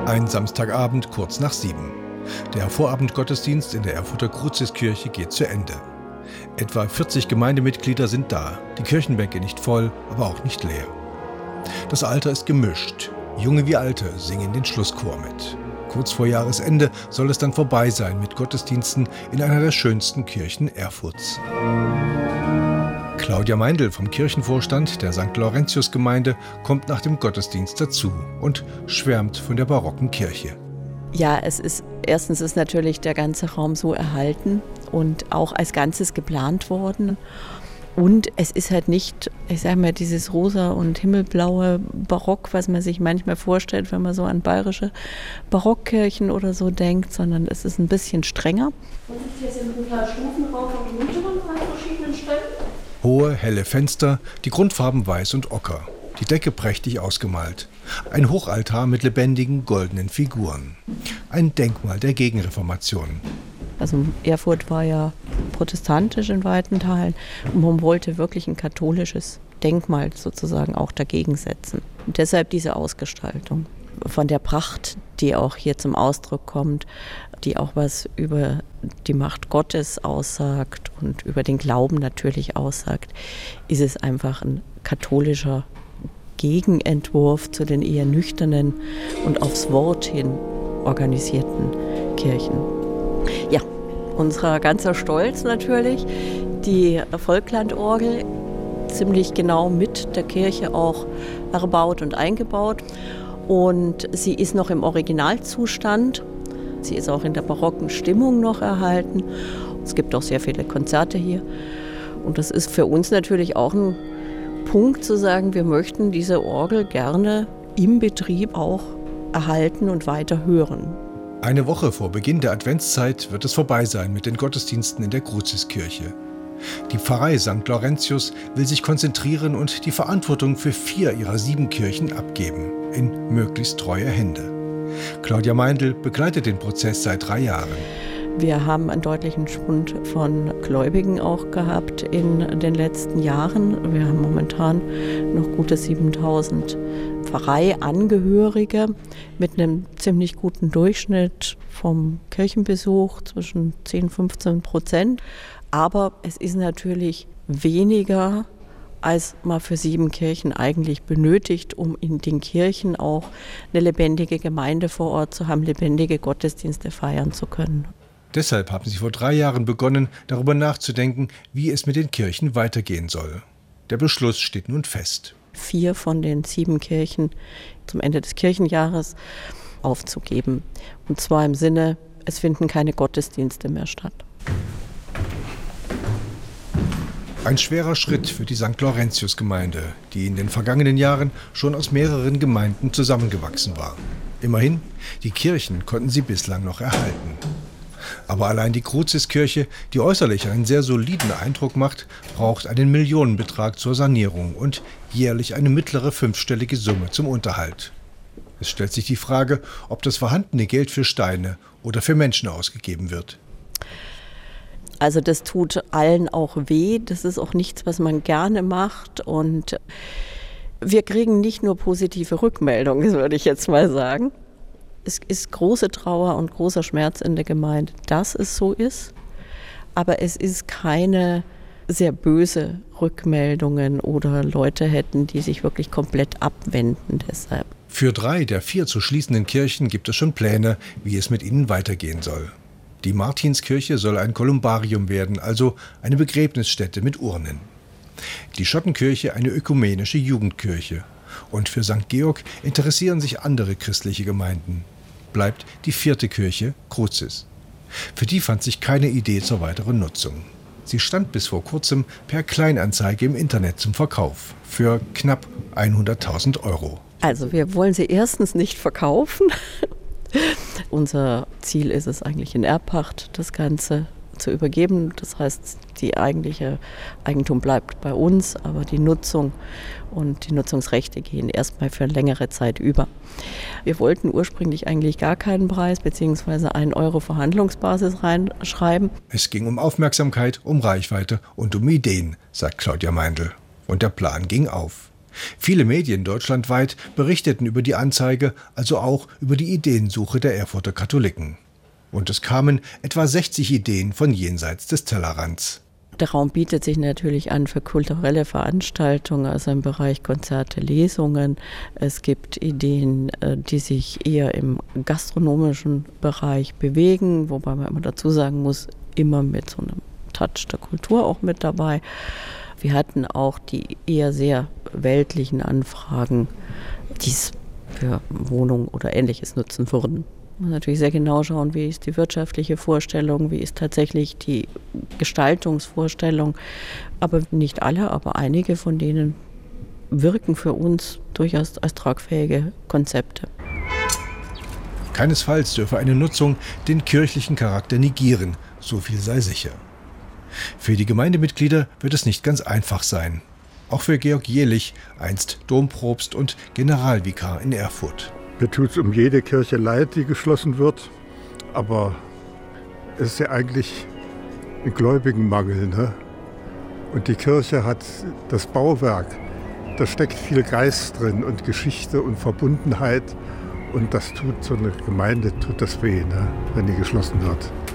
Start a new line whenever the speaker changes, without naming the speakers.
Ein Samstagabend kurz nach 7. Der Vorabendgottesdienst in der Erfurter Cruciskirche geht zu Ende. Etwa 40 Gemeindemitglieder sind da, die Kirchenbänke nicht voll, aber auch nicht leer. Das Alter ist gemischt. Junge wie Alte singen den Schlusschor mit. Kurz vor Jahresende soll es dann vorbei sein mit Gottesdiensten in einer der schönsten Kirchen Erfurts. Claudia Meindl vom Kirchenvorstand der St. Laurentius-Gemeinde kommt nach dem Gottesdienst dazu und schwärmt von der barocken Kirche.
Ja, erstens ist natürlich der ganze Raum so erhalten und auch als Ganzes geplant worden. Und es ist halt nicht, ich sage mal, dieses rosa und himmelblaue Barock, was man sich manchmal vorstellt, wenn man so an bayerische Barockkirchen oder so denkt, sondern es ist ein bisschen strenger.
Und hier sind ein paar Stufen rauf und runter an verschiedenen Stellen.
Hohe, helle Fenster, die Grundfarben weiß und ocker. Die Decke prächtig ausgemalt. Ein Hochaltar mit lebendigen, goldenen Figuren. Ein Denkmal der Gegenreformation.
Also Erfurt war ja protestantisch in weiten Teilen und man wollte wirklich ein katholisches Denkmal sozusagen auch dagegen setzen. Und deshalb diese Ausgestaltung. Von der Pracht, die auch hier zum Ausdruck kommt, die auch was über die Macht Gottes aussagt und über den Glauben natürlich aussagt, ist es einfach ein katholischer Gegenentwurf zu den eher nüchternen und aufs Wort hin organisierten Kirchen. Ja, unser ganzer Stolz natürlich, die Volklandorgel, ziemlich genau mit der Kirche auch erbaut und eingebaut. Und sie ist noch im Originalzustand. Sie ist auch in der barocken Stimmung noch erhalten. Es gibt auch sehr viele Konzerte hier. Und das ist für uns natürlich auch ein Punkt zu sagen, wir möchten diese Orgel gerne im Betrieb auch erhalten und weiter hören.
Eine Woche vor Beginn der Adventszeit wird es vorbei sein mit den Gottesdiensten in der Cruciskirche. Die Pfarrei St. Laurentius will sich konzentrieren und die Verantwortung für 4 ihrer 7 Kirchen abgeben, in möglichst treue Hände. Claudia Meindl begleitet den Prozess seit 3 Jahren.
Wir haben einen deutlichen Schwund von Gläubigen auch gehabt in den letzten Jahren. Wir haben momentan noch gute 7.000 Pfarreiangehörige mit einem ziemlich guten Durchschnitt vom Kirchenbesuch zwischen 10-15%. Aber es ist natürlich weniger, als man für 7 Kirchen eigentlich benötigt, um in den Kirchen auch eine lebendige Gemeinde vor Ort zu haben, lebendige Gottesdienste feiern zu können.
Deshalb haben sie vor 3 Jahren begonnen, darüber nachzudenken, wie es mit den Kirchen weitergehen soll. Der Beschluss steht nun fest.
4 von den 7 Kirchen zum Ende des Kirchenjahres aufzugeben. Und zwar im Sinne, es finden keine Gottesdienste mehr statt.
Ein schwerer Schritt für die St. Laurentius-Gemeinde, die in den vergangenen Jahren schon aus mehreren Gemeinden zusammengewachsen war. Immerhin, die Kirchen konnten sie bislang noch erhalten. Aber allein die Cruciskirche, die äußerlich einen sehr soliden Eindruck macht, braucht einen Millionenbetrag zur Sanierung und jährlich eine mittlere 5-stellige Summe zum Unterhalt. Es stellt sich die Frage, ob das vorhandene Geld für Steine oder für Menschen ausgegeben wird.
Also das tut allen auch weh, das ist auch nichts, was man gerne macht und wir kriegen nicht nur positive Rückmeldungen, würde ich jetzt mal sagen. Es ist große Trauer und großer Schmerz in der Gemeinde, dass es so ist, aber es ist keine sehr böse Rückmeldungen oder Leute hätten, die sich wirklich komplett abwenden deshalb.
Für 3 der 4 zu schließenden Kirchen gibt es schon Pläne, wie es mit ihnen weitergehen soll. Die Martinskirche soll ein Kolumbarium werden, also eine Begräbnisstätte mit Urnen. Die Schottenkirche eine ökumenische Jugendkirche. Und für St. Georg interessieren sich andere christliche Gemeinden. Bleibt die 4. Kirche, Crucis. Für die fand sich keine Idee zur weiteren Nutzung. Sie stand bis vor kurzem per Kleinanzeige im Internet zum Verkauf für knapp 100.000 €.
Also wir wollen sie erstens nicht verkaufen. Unser Ziel ist es eigentlich in Erbpacht, das Ganze zu übergeben. Das heißt, die eigentliche Eigentum bleibt bei uns, aber die Nutzung und die Nutzungsrechte gehen erstmal für eine längere Zeit über. Wir wollten ursprünglich eigentlich gar keinen Preis bzw. 1 € Verhandlungsbasis reinschreiben.
Es ging um Aufmerksamkeit, um Reichweite und um Ideen, sagt Claudia Meindl. Und der Plan ging auf. Viele Medien deutschlandweit berichteten über die Anzeige, also auch über die Ideensuche der Erfurter Katholiken. Und es kamen etwa 60 Ideen von jenseits des Tellerrands.
Der Raum bietet sich natürlich an für kulturelle Veranstaltungen, also im Bereich Konzerte, Lesungen. Es gibt Ideen, die sich eher im gastronomischen Bereich bewegen, wobei man immer dazu sagen muss, immer mit so einem Touch der Kultur auch mit dabei. Wir hatten auch die eher sehr weltlichen Anfragen, die es für Wohnungen oder Ähnliches nutzen würden. Man muss natürlich sehr genau schauen, wie ist die wirtschaftliche Vorstellung, wie ist tatsächlich die Gestaltungsvorstellung. Aber nicht alle, aber einige von denen wirken für uns durchaus als tragfähige Konzepte.
Keinesfalls dürfe eine Nutzung den kirchlichen Charakter negieren, so viel sei sicher. Für die Gemeindemitglieder wird es nicht ganz einfach sein. Auch für Georg Jehlich, einst Dompropst und Generalvikar in Erfurt.
Mir tut es um jede Kirche leid, die geschlossen wird, aber es ist ja eigentlich ein Gläubigenmangel, ne? Und die Kirche hat das Bauwerk, da steckt viel Geist drin und Geschichte und Verbundenheit und das tut so eine Gemeinde, tut das weh, ne? Wenn die geschlossen wird.